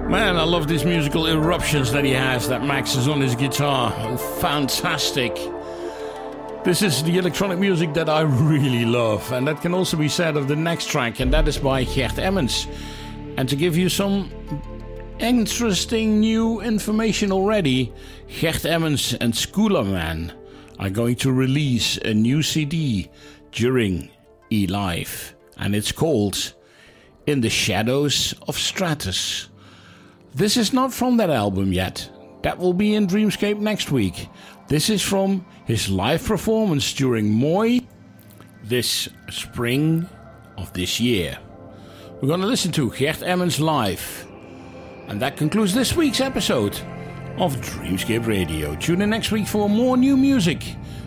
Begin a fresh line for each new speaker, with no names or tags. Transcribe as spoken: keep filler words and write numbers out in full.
Man, I love these musical eruptions that he has, that Max is on his guitar. Fantastic. This is the electronic music that I really love, and that can also be said of the next track, and that is by Gert Emmons. And to give you some interesting new information already, Gert Emmons and Schoolerman are going to release a new C D during E-Live, and it's called In the Shadows of Stratus. This is not from that album yet. That will be in Dreamscape next week. This is from his live performance during Moi this spring of this year. We're going to listen to Gert Emmons live. And that concludes this week's episode of Dreamscape Radio. Tune in next week for more new music